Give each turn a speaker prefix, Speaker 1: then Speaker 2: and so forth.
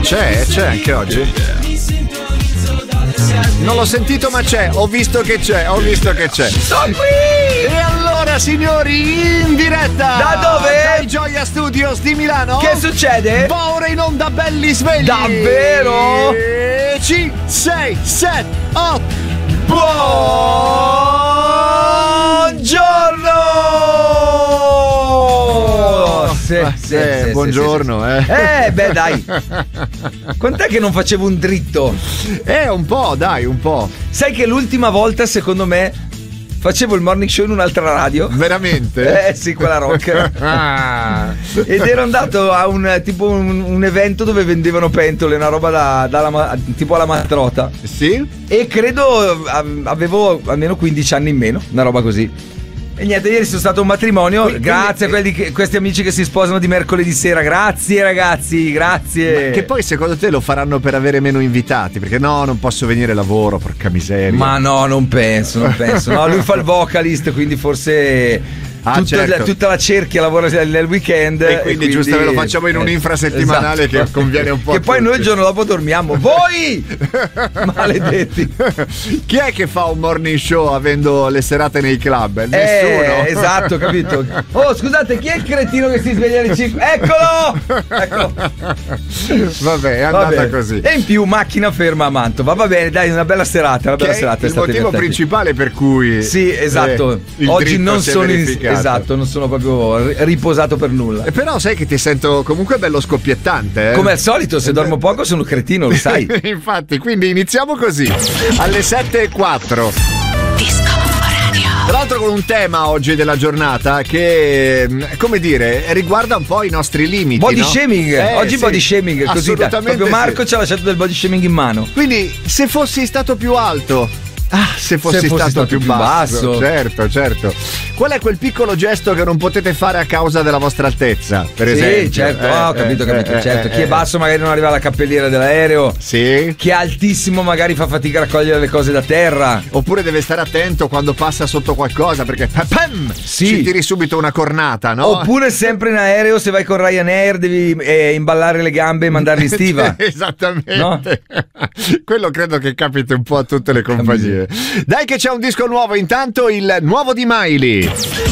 Speaker 1: C'è anche oggi. Non l'ho sentito ma c'è, ho visto che c'è.
Speaker 2: Sto qui!
Speaker 1: E allora signori, in diretta
Speaker 2: da dove?
Speaker 1: Dai Gioia Studios di Milano.
Speaker 2: Che succede?
Speaker 1: Va ora in onda belli svegli.
Speaker 2: Davvero?
Speaker 1: 10, 6, 7, 8.
Speaker 2: Buongiorno! Sì,
Speaker 1: buongiorno.
Speaker 2: Beh dai. Quant'è che non facevo un dritto?
Speaker 1: Un po', dai, un po'.
Speaker 2: Sai che l'ultima volta secondo me facevo il morning show in un'altra radio.
Speaker 1: Veramente?
Speaker 2: Sì, quella rock. Ed ero andato a un evento dove vendevano pentole, una roba tipo alla matrota.
Speaker 1: Sì?
Speaker 2: E credo avevo almeno 15 anni in meno, una roba così. E niente, ieri sono stato a un matrimonio. Grazie a questi amici che si sposano di mercoledì sera. Grazie ragazzi, grazie.
Speaker 1: Ma che poi secondo te lo faranno per avere meno invitati? Perché no, non posso venire lavoro, porca miseria.
Speaker 2: Ma no, non penso. No, lui fa il vocalist, quindi forse
Speaker 1: certo.
Speaker 2: Tutta la cerchia lavora nel weekend.
Speaker 1: E quindi giusto ve lo facciamo in un'infrasettimanale, esatto. Che conviene un po'.
Speaker 2: Che poi noi il giorno dopo dormiamo. Voi! Maledetti.
Speaker 1: Chi è che fa un morning show avendo le serate nei club? Nessuno.
Speaker 2: Esatto, capito. Oh, scusate, chi è il cretino che si sveglia alle 5? Eccolo!
Speaker 1: Vabbè, è andata così.
Speaker 2: E in più macchina ferma a Mantova. Va bene, dai, una bella serata.
Speaker 1: Il motivo principale per cui
Speaker 2: sì, esatto. Oggi non sono esatto, non sono proprio riposato per nulla.
Speaker 1: Però sai che ti sento comunque bello scoppiettante.
Speaker 2: Come al solito, se dormo poco sono cretino, lo sai.
Speaker 1: Infatti, quindi iniziamo così. Alle 7:04.
Speaker 3: Disco Radio.
Speaker 1: Tra l'altro con un tema oggi della giornata che, come dire, riguarda un po' i nostri limiti.
Speaker 2: Body shaming. Oggi sì. Body shaming, così proprio Marco ci ha lasciato del body shaming in mano.
Speaker 1: Quindi, se fossi stato più alto. Se fossi stato più basso. Certo. Qual è quel piccolo gesto che non potete fare a causa della vostra altezza, per esempio?
Speaker 2: Sì, certo, ho capito, certo. Chi è basso magari non arriva alla cappelliera dell'aereo.
Speaker 1: Sì.
Speaker 2: Chi è altissimo magari fa fatica a raccogliere le cose da terra.
Speaker 1: Oppure deve stare attento quando passa sotto qualcosa, perché ci tiri subito una cornata, no?
Speaker 2: Oppure sempre in aereo, se vai con Ryanair devi imballare le gambe e mandarli in stiva.
Speaker 1: Esattamente,
Speaker 2: no?
Speaker 1: Quello credo che capiti un po' a tutte le compagnie. Dai che c'è un disco nuovo, intanto il nuovo di Miley.